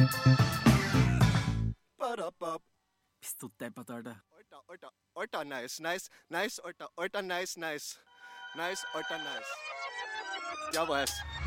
Badabab. Bist du deppert, Alter. Alter, nice, Alter, nice. Nice, Alter, nice. Nice, Alter, nice. Jawohl.